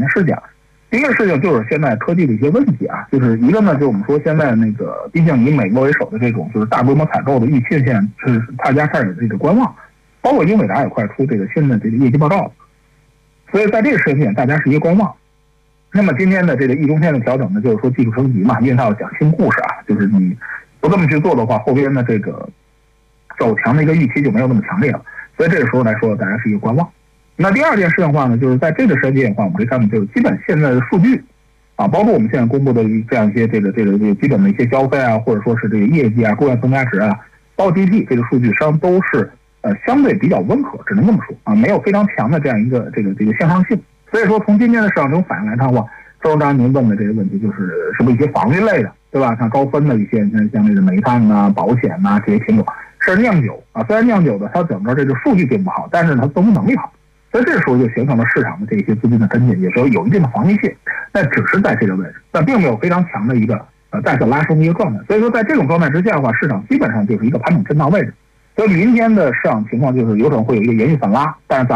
件事情。第一个事情就是现在科技的一些问题啊，就是一个呢，就是我们说现在那个，毕竟以美国为首的这种就是大规模采购的预期现在是大家开始这个观望，包括英伟达也快出这个新的这个业绩报告，所以在这个时间点大家是一个观望。那么今天的这个易中天的调整呢，就是说技术升级嘛，因为它要讲新故事啊，就是你不这么去做的话，后边的这个走强的一个预期就没有那么强烈了，所以这个时候来说，大家是一个观望。那第二件事情的话呢，就是在这个时间点的话，我们可以看到，就是基本现在的数据啊，包括我们现在公布的这样一些这个基本的一些消费啊，或者说是这个业绩啊、工业增加值啊，包括 GDP 这个数据实际上都是相对比较温和，只能这么说啊，没有非常强的这样一个这个向上性。所以说，从今天的市场这种反应来看的话，周刚您问的这个问题就是是不是一些防御类的，对吧？像高分的一些像这个煤炭啊、保险啊这些品种，是酿酒啊，虽然酿酒的它整个这个数据并不好，但是它增值能力好。所以这个时候就形成了市场的这些资金的跟进，也就有一定的防御性，但只是在这个位置，但并没有非常强的一个再次拉升的一个状态。所以说，在这种状态之下的话，市场基本上就是一个盘整震荡位置。所以明天的市场情况就是有可能会有一个延续反拉，但是咱